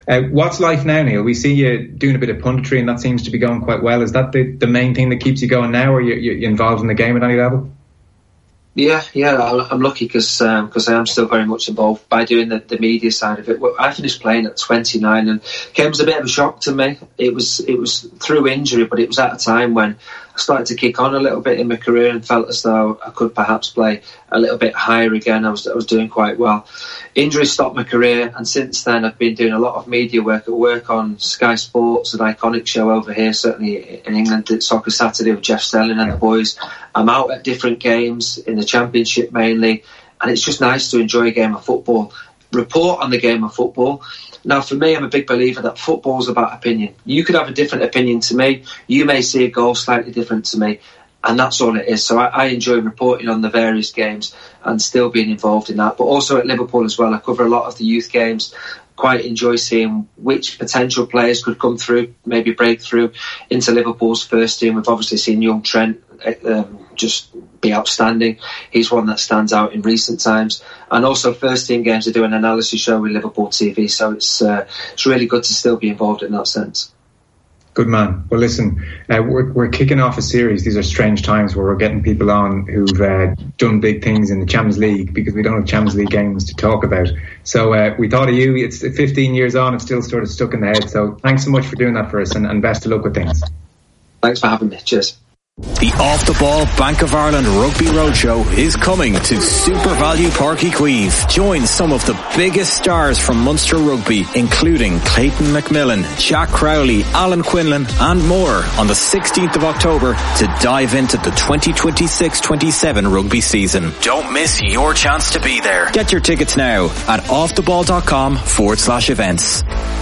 What's life now, Neil? We see you doing a bit of punditry, and that seems to be going quite well. Is that the main thing that keeps you going now, or are you involved in the game at any level? Yeah, I'm lucky because I am still very much involved by doing the media side of it. I finished playing at 29, and it was a bit of a shock to me. It was through injury, but it was at a time when I started to kick on a little bit in my career and felt as though I could perhaps play a little bit higher again. I was doing quite well. Injury stopped my career, and since then I've been doing a lot of media work. I work on Sky Sports, an iconic show over here, certainly in England, it's Soccer Saturday with Jeff Stelling and the boys. I'm out at different games in the Championship mainly, and it's just nice to enjoy a game of football, report on the game of football. Now, for me, I'm a big believer that football's about opinion. You could have a different opinion to me. You may see a goal slightly different to me, and that's all it is. So I enjoy reporting on the various games and still being involved in that. But also at Liverpool as well, I cover a lot of the youth games. Quite enjoy seeing which potential players could come through, maybe break through into Liverpool's first team. We've obviously seen young Trent just be outstanding. He's one that stands out in recent times. And also first team games, I do an analysis show with Liverpool TV, so it's really good to still be involved in that sense. Good man. Well, listen, we're kicking off a series. These are strange times where we're getting people on who've done big things in the Champions League, because we don't have Champions League games to talk about. So we thought of you. It's 15 years on. It's still sort of stuck in the head. So thanks so much for doing that for us, and best of luck with things. Thanks for having me. Cheers. The Off the Ball Bank of Ireland Rugby Roadshow is coming to Super Value Park Quays. Join some of the biggest stars from Munster Rugby, including Clayton McMillan, Jack Crowley, Alan Quinlan and more on the 16th of October to dive into the 2026-27 rugby season. Don't miss your chance to be there. Get your tickets now at offtheball.com/events.